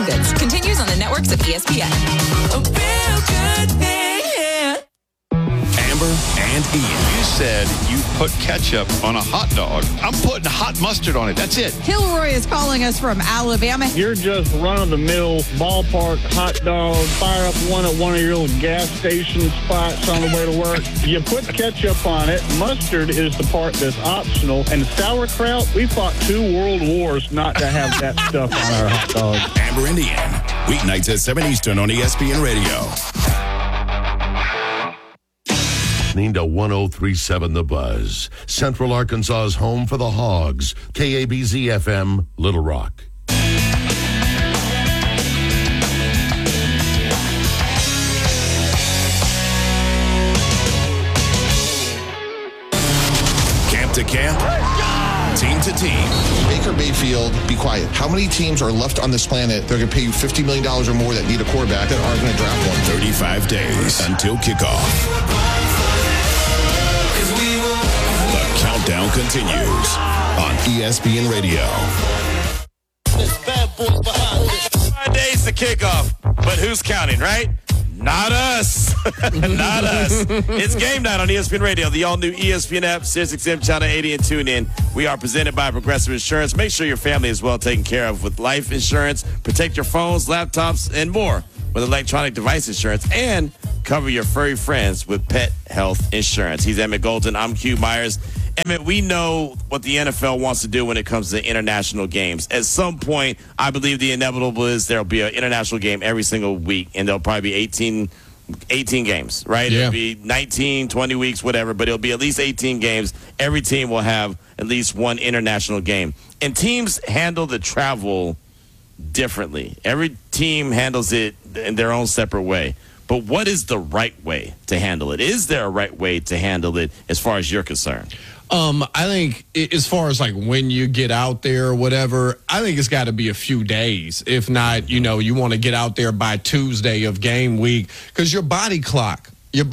sporting goods. Continues on the networks of ESPN. A real good thing, yeah. Amber and Ian. You said you put ketchup on a hot dog. I'm putting hot mustard on it. That's it. Kilroy is calling us from Alabama. You're just run-of-the-mill ballpark hot dog. Fire up one at one of your little gas station spots on the way to work. You put ketchup on it. Mustard is the part that's optional. And sauerkraut, we fought 2 world wars not to have that stuff on our hot dog. Amber and Ian. Weeknights at 7 Eastern on ESPN Radio. Listening to 103.7 The Buzz, Central Arkansas's home for the Hogs, KABZ FM, Little Rock. Camp to camp, team to team. Baker Mayfield, be quiet. How many teams are left on this planet that are going to pay you $50 million or more that need a quarterback that aren't going to draft one? 35 days until kickoff. The countdown continues on ESPN Radio. 5 days to kickoff, but who's counting, right? Not us. Not us. It's game night on ESPN Radio, the all-new ESPN app, SiriusXM Channel 80 and tune in. We are presented by Progressive Insurance. Make sure your family is well taken care of with life insurance. Protect your phones, laptops, and more with electronic device insurance. And cover your furry friends with pet health insurance. He's Emmett Golden. I'm Q Myers. Emmett, we know what the NFL wants to do when it comes to international games. At some point, I believe the inevitable is there'll be an international game every single week, and there'll probably be 18 games, right? Yeah. It'll be 19, 20 weeks, whatever, but it'll be at least 18 games. Every team will have at least one international game. And teams handle the travel differently. Every team handles it in their own separate way. But what is the right way to handle it? Is there a right way to handle it as far as you're concerned? I think as far as like when you get out there or whatever, I think it's got to be a few days. If not, you want to get out there by Tuesday of game week because your body clock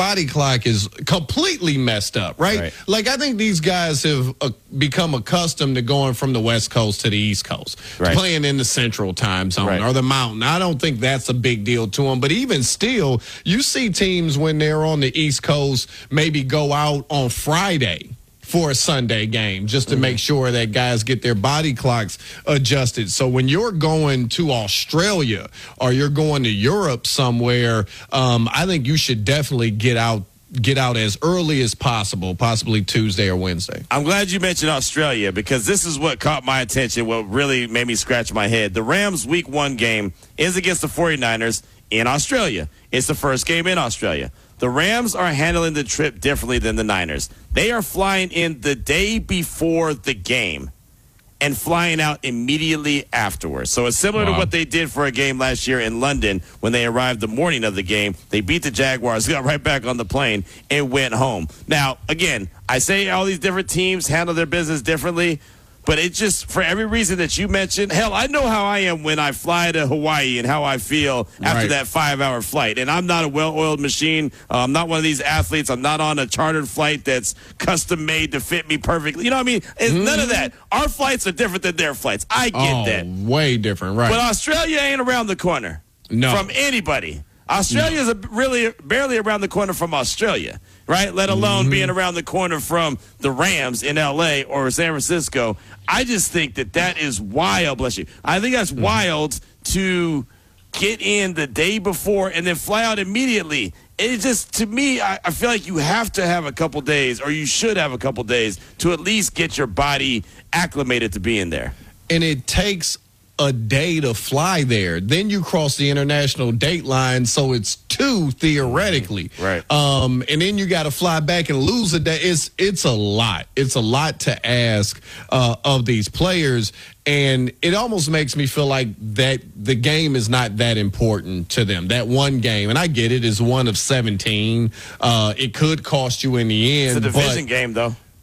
is completely messed up, right? Like, I think these guys have become accustomed to going from the West Coast to the East Coast, playing in the Central Time Zone or the Mountain. I don't think that's a big deal to them. But even still, you see teams when they're on the East Coast maybe go out on Friday for a Sunday game just to make sure that guys get their body clocks adjusted. So when you're going to Australia or you're going to Europe somewhere, I think you should definitely get out as early as possible, possibly Tuesday or Wednesday. I'm glad you mentioned Australia because this is what caught my attention, what really made me scratch my head. The Rams' Week 1 game is against the 49ers in Australia. It's the first game in Australia. The Rams are handling the trip differently than the Niners. They are flying in the day before the game and flying out immediately afterwards. So it's similar to what they did for a game last year in London when they arrived the morning of the game. They beat the Jaguars, got right back on the plane, and went home. Now, again, I say all these different teams handle their business differently, but it just, for every reason that you mentioned, hell, I know how I am when I fly to Hawaii and how I feel after that 5-hour flight. And I'm not a well-oiled machine. I'm not one of these athletes. I'm not on a chartered flight that's custom-made to fit me perfectly. You know what I mean? It's none of that. Our flights are different than their flights. I get that. Way different, right. But Australia ain't around the corner from anybody. Australia is really barely around the corner from Australia, right? Let alone being around the corner from the Rams in L.A. or San Francisco. I just think that is wild, bless you. I think that's wild to get in the day before and then fly out immediately. It just, to me, I feel like you have to have a couple days, or you should have a couple days, to at least get your body acclimated to being there. And it takes a day to fly there. Then you cross the international date line, so it's 2 theoretically. Right. And then you got to fly back and lose a day. It's a lot. It's a lot to ask of these players, and it almost makes me feel like that the game is not that important to them. That one game, and I get it, is one of 17. It could cost you in the end. It's a division game, though.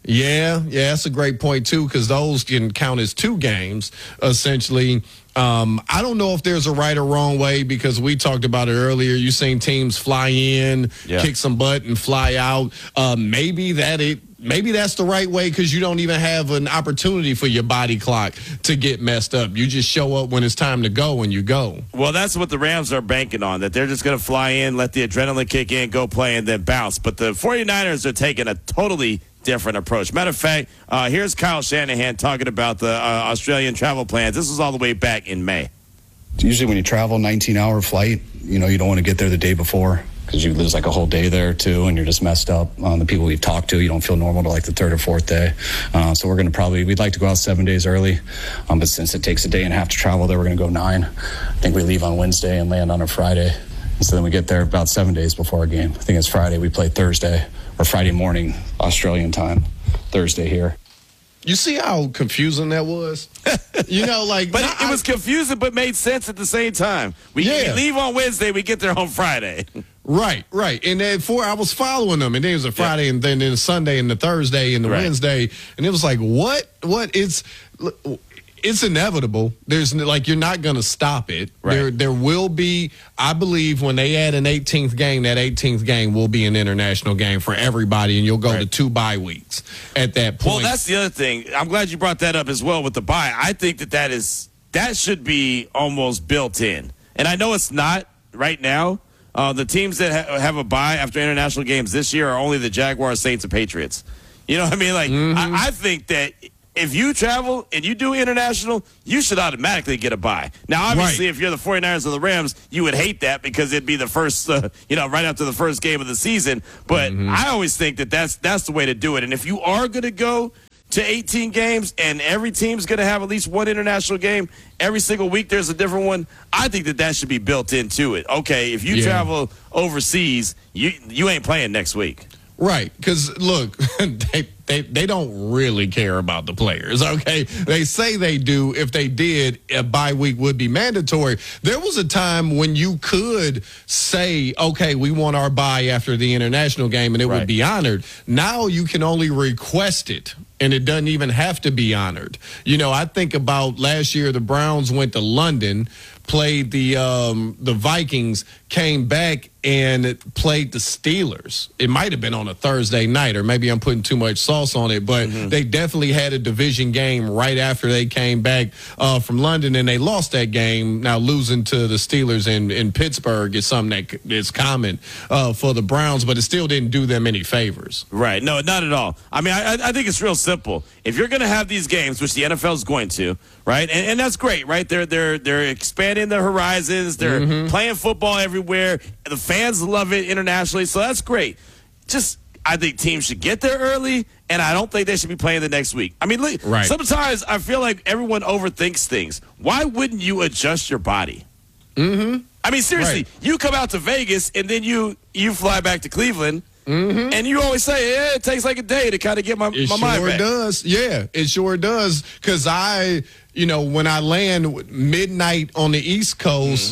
Yeah, that's a great point, too, because those can count as 2 games, essentially. I don't know if there's a right or wrong way because we talked about it earlier. You've seen teams fly in, kick some butt, and fly out. Maybe that's the right way because you don't even have an opportunity for your body clock to get messed up. You just show up when it's time to go and you go. Well, that's what the Rams are banking on, that they're just going to fly in, let the adrenaline kick in, go play, and then bounce. But the 49ers are taking a totally different approach. Matter of fact, here's Kyle Shanahan talking about the Australian travel plans. This was all the way back in May. Usually when you travel 19-hour flight, you don't want to get there the day before because you lose like a whole day there too, and you're just messed up. The people we've talked to, you don't feel normal to like the 3rd or 4th day. So we'd like to go out 7 days early, but since it takes a day and a half to travel there, we're going to go 9. I think we leave on Wednesday and land on a Friday. And so then we get there about 7 days before our game. I think it's Friday. We play Thursday or Friday morning, Australian time, Thursday here. You see how confusing that was? But it was confusing but made sense at the same time. We leave on Wednesday, we get there on Friday. Right. And then I was following them, and then it was a Friday, and then a Sunday, and the Thursday, and the Wednesday, and it was like, what? It's inevitable. There's you're not going to stop it. Right. There will be, I believe, when they add an 18th game, that 18th game will be an international game for everybody, and you'll go to 2 bye weeks at that point. Well, that's the other thing. I'm glad you brought that up as well with the bye. I think that should be almost built in, and I know it's not right now. The teams that have a bye after international games this year are only the Jaguars, Saints, and Patriots. You know what I mean? I think that if you travel and you do international, you should automatically get a bye. Now, obviously, if you're the 49ers or the Rams, you would hate that because it'd be the first, right after the first game of the season. But I always think that that's the way to do it. And if you are going to go to 18 games and every team's going to have at least one international game, every single week there's a different one, I think that should be built into it. Okay, if you travel overseas, you ain't playing next week. Right, because, look, they don't really care about the players, okay? They say they do. If they did, a bye week would be mandatory. There was a time when you could say, okay, we want our bye after the international game, and it would be honored. Now you can only request it, and it doesn't even have to be honored. I think about last year, the Browns went to London, played the Vikings, came back and played the Steelers. It might have been on a Thursday night, or maybe I'm putting too much sauce on it, but they definitely had a division game right after they came back from London, and they lost that game. Now, losing to the Steelers in Pittsburgh is something that is common for the Browns, but it still didn't do them any favors. Right. No, not at all. I mean, I think it's real simple. If you're going to have these games, which the NFL is going to, right, and that's great, right? They're expanding their horizons. They're playing football everywhere. The fans love it internationally, so that's great. I think teams should get there early, and I don't think they should be playing the next week. I mean, sometimes I feel like everyone overthinks things. Why wouldn't you adjust your body? I mean, seriously, you come out to Vegas, and then you fly back to Cleveland, and you always say, it takes like a day to kind of get my mind back. It sure does. Yeah, it sure does. Because when I land midnight on the East Coast,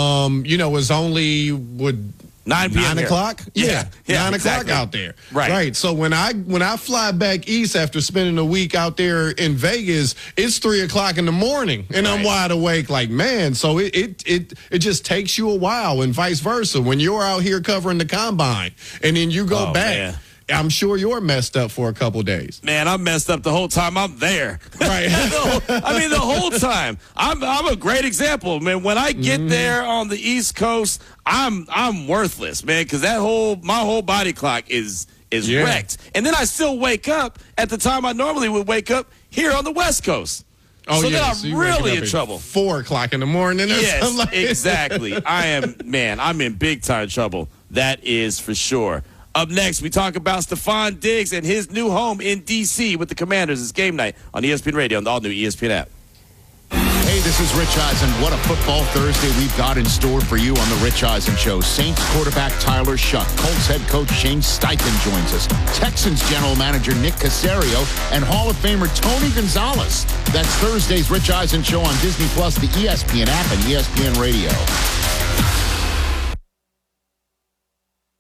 it's only 9 o'clock? Yeah, 9 o'clock out there. Right. So when I fly back east after spending a week out there in Vegas, it's 3 o'clock in the morning, and I'm wide awake like, man. So it just takes you a while, and vice versa. When you're out here covering the combine, and then you go back. Man. I'm sure you're messed up for a couple days. Man, I'm messed up the whole time I'm there. Right. the whole time. I'm a great example, man. When I get there on the East Coast, I'm worthless, man, because my whole body clock is wrecked. And then I still wake up at the time I normally would wake up here on the West Coast. Oh, so yeah. then I'm so really in trouble. 4 o'clock in the morning. Yes, like exactly. I'm in big time trouble. That is for sure. Up next, we talk about Stephon Diggs and his new home in D.C. with the Commanders. It's game night on ESPN Radio and the all-new ESPN app. Hey, this is Rich Eisen. What a football Thursday we've got in store for you on the Rich Eisen Show. Saints quarterback Tyler Shuck, Colts head coach Shane Steichen joins us, Texans general manager Nick Caserio, and Hall of Famer Tony Gonzalez. That's Thursday's Rich Eisen Show on Disney+, the ESPN app, and ESPN Radio.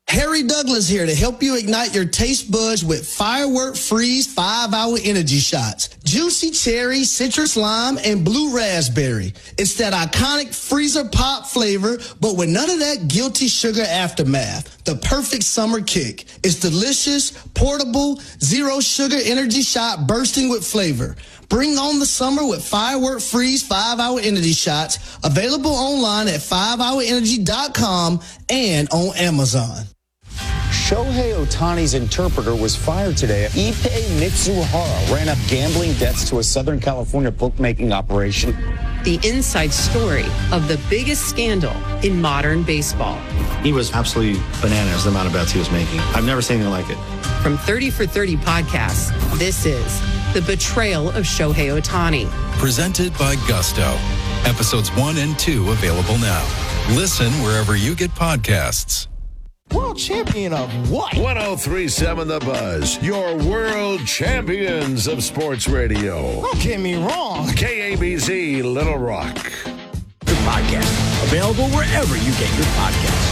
Harry Douglas here to help you ignite your taste buds with Firework Freeze 5-Hour Energy Shots. Juicy cherry, citrus lime, and blue raspberry. It's that iconic freezer pop flavor, but with none of that guilty sugar aftermath. The perfect summer kick. It's delicious, portable, zero sugar energy shot bursting with flavor. Bring on the summer with Firework Freeze 5-Hour Energy Shots. Available online at 5hourenergy.com and on Amazon. Shohei Ohtani's interpreter was fired today. Ippei Mitsuhara ran up gambling debts to a Southern California bookmaking operation. The inside story of the biggest scandal in modern baseball. He was absolutely bananas, the amount of bets he was making. I've never seen anything like it. From 30 for 30 podcasts, this is The Betrayal of Shohei Ohtani. Presented by Gusto. Episodes 1 and 2 available now. Listen wherever you get podcasts. World champion of what? 103.7 The Buzz, your world champions of sports radio. Don't get me wrong. KABZ Little Rock. Good podcast. Available wherever you get your podcasts.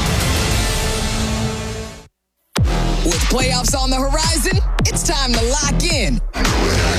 With playoffs on the horizon, it's time to lock in.